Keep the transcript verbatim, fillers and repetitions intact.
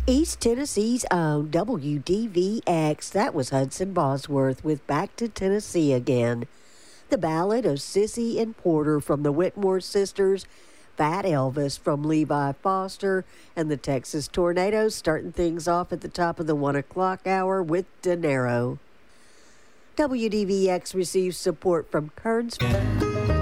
East Tennessee's own W D V X. That was Hudson Bosworth with Back to Tennessee Again. The Ballad of Sissy and Porter from the Whitmore Sisters. Fat Elvis from Levi Foster. And the Texas Tornadoes starting things off at the top of the one o'clock hour with Dinero. W D V X receives support from Kearns.